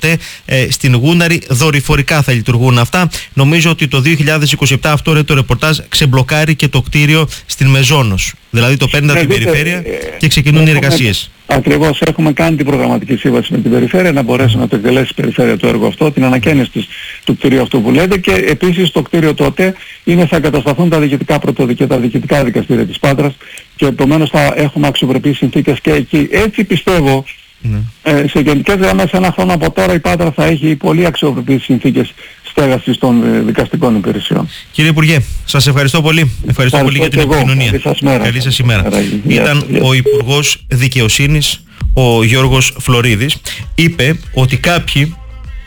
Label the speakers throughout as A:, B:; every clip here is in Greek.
A: ΟΤΕ στην Γούναρη. Δορυφορικά θα λειτουργούν αυτά. Νομίζω ότι το 2027 αυτό το ρεπορτάζ ξεμπλοκάρει και το κτίριο στην Μεζόνος. Δηλαδή το παίρνει από την περιφέρεια και ξεκινούν οι εργασίες.
B: Ακριβώς, έχουμε κάνει την προγραμματική σύμβαση με την περιφέρεια να μπορέσει να το εκτελέσει η περιφέρεια το έργο αυτό, την ανακαίνιση του κτηρίου αυτού που λέτε, και επίσης το κτίριο του ΟΤΕ θα εγκατασταθούν τα διοικητικά πρωτοδικεία, τα διοικητικά δικαστήρια της Πάτρας, και επομένως θα έχουμε αξιοπρεπείς συνθήκες και εκεί. Έτσι πιστεύω, σε γενικές γραμμές, ένα χρόνο από τώρα η Πάτρα θα έχει πολύ αξιοπρεπείς συνθήκες στέγασης των δικαστικών υπηρεσιών.
A: Κύριε Υπουργέ, σας ευχαριστώ πολύ. Ευχαριστώ πολύ για την επικοινωνία.
B: Καλή σας
A: ημέρα. Ήταν ο Υπουργός Δικαιοσύνης, ο Γιώργος Φλωρίδης. Είπε ότι κάποιοι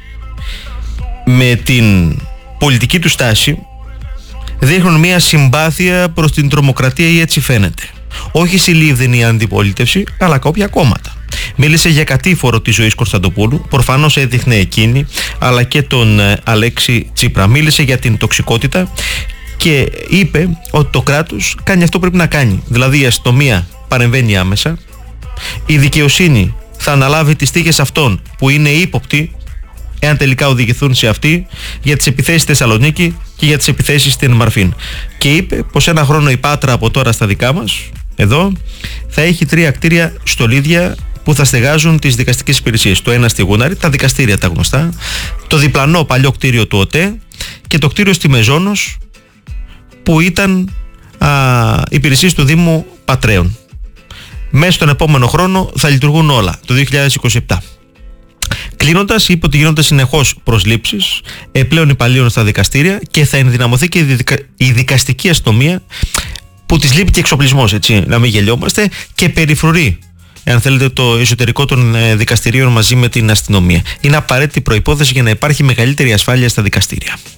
A: με την πολιτική του στάση δείχνουν μια συμπάθεια προς την τρομοκρατία, ή έτσι φαίνεται. Όχι συλλήβδενη αντιπολίτευση, αλλά κάποια κόμματα. Μίλησε για κατήφορο της ζωής Κωνσταντοπούλου, προφανώς έδειχνε εκείνη, αλλά και τον Αλέξη Τσίπρα. Μίλησε για την τοξικότητα και είπε ότι το κράτος κάνει αυτό που πρέπει να κάνει. Δηλαδή η αστυνομία παρεμβαίνει άμεσα, η δικαιοσύνη θα αναλάβει τις τύχες αυτών που είναι ύποπτοι, εάν τελικά οδηγηθούν σε αυτή, για τις επιθέσεις στη Θεσσαλονίκη και για τις επιθέσεις στην Μαρφίν. Και είπε πως ένα χρόνο η Πάτρα από τώρα στα δικά μας, εδώ, θα έχει 3 κτίρια στολίδια που θα στεγάζουν τις δικαστικές υπηρεσίες. Το ένα στη Γούναρη, τα δικαστήρια τα γνωστά, το διπλανό παλιό κτίριο του ΟΤΕ και το κτίριο στη Μεζόνος που ήταν υπηρεσίες του Δήμου Πατρέων. Μέσα στον επόμενο χρόνο θα λειτουργούν όλα, το 2027. Κλείνοντας, είπε ότι γίνονται συνεχώς προσλήψεις πλέον υπαλλήλων στα δικαστήρια και θα ενδυναμωθεί και η δικαστική αστυνομία, που της λείπει και εξοπλισμός, έτσι, να μην γελιόμαστε, και περιφρουρεί, αν θέλετε, το εσωτερικό των δικαστηρίων μαζί με την αστυνομία. Είναι απαραίτητη προϋπόθεση για να υπάρχει μεγαλύτερη ασφάλεια στα δικαστήρια.